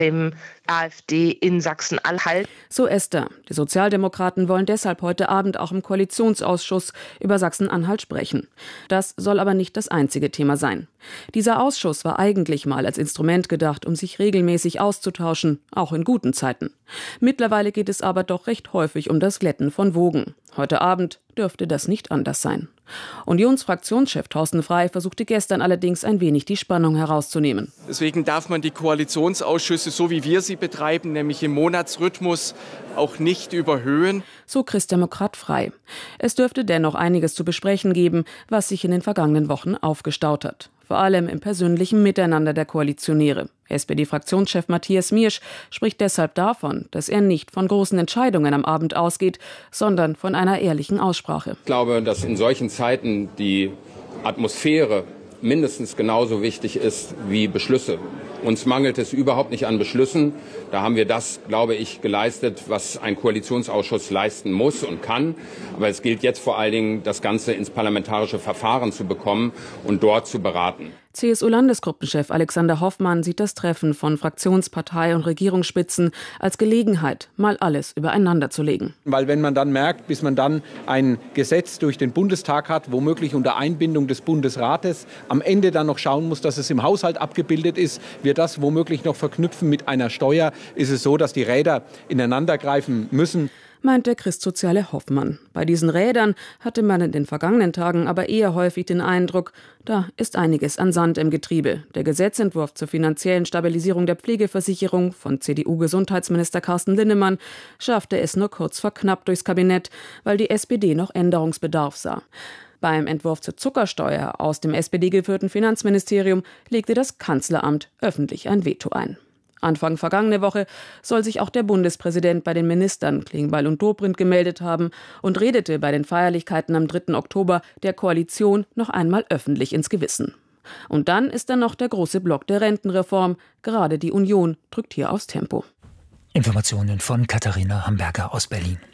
dem AfD in Sachsen-Anhalt. So Esther. Die Sozialdemokraten wollen deshalb heute Abend auch im Koalitionsausschuss über Sachsen-Anhalt sprechen. Das soll aber nicht das einzige Thema sein. Dieser Ausschuss war eigentlich mal als Instrument gedacht, um sich regelmäßig auszutauschen, auch in guten Zeiten. Mittlerweile geht es aber doch recht häufig um das Glätten von Wogen. Heute Abend dürfte das nicht anders sein. Unionsfraktionschef Thorsten Frey versuchte gestern allerdings ein wenig die Spannung herauszunehmen. Deswegen darf man die Koalitionsausschüsse, so wie wir sie betreiben, nämlich im Monatsrhythmus, auch nicht überhöhen. So Christdemokrat Frey. Es dürfte dennoch einiges zu besprechen geben, was sich in den vergangenen Wochen aufgestaut hat. Vor allem im persönlichen Miteinander der Koalitionäre. SPD-Fraktionschef Matthias Miersch spricht deshalb davon, dass er nicht von großen Entscheidungen am Abend ausgeht, sondern von einer ehrlichen Aussprache. Ich glaube, dass in solchen Zeiten die Atmosphäre mindestens genauso wichtig ist wie Beschlüsse. Uns mangelt es überhaupt nicht an Beschlüssen. Da haben wir das, glaube ich, geleistet, was ein Koalitionsausschuss leisten muss und kann. Aber es gilt jetzt vor allen Dingen, das Ganze ins parlamentarische Verfahren zu bekommen und dort zu beraten. CSU-Landesgruppenchef Alexander Hoffmann sieht das Treffen von Fraktionspartei und Regierungsspitzen als Gelegenheit, mal alles übereinander zu legen. Weil wenn man dann merkt, bis man dann ein Gesetz durch den Bundestag hat, womöglich unter Einbindung des Bundesrates, am Ende dann noch schauen muss, dass es im Haushalt abgebildet ist, wir das womöglich noch verknüpfen mit einer Steuer, ist es so, dass die Räder ineinander greifen müssen. Meint der Christsoziale Hoffmann. Bei diesen Rädern hatte man in den vergangenen Tagen aber eher häufig den Eindruck, da ist einiges an Sand im Getriebe. Der Gesetzentwurf zur finanziellen Stabilisierung der Pflegeversicherung von CDU-Gesundheitsminister Carsten Linnemann schaffte es nur kurz vor knapp durchs Kabinett, weil die SPD noch Änderungsbedarf sah. Beim Entwurf zur Zuckersteuer aus dem SPD-geführten Finanzministerium legte das Kanzleramt öffentlich ein Veto ein. Anfang vergangene Woche soll sich auch der Bundespräsident bei den Ministern Klingbeil und Dobrindt gemeldet haben und redete bei den Feierlichkeiten am 3. Oktober der Koalition noch einmal öffentlich ins Gewissen. Und dann ist da noch der große Block der Rentenreform. Gerade die Union drückt hier aufs Tempo. Informationen von Katharina Hamberger aus Berlin.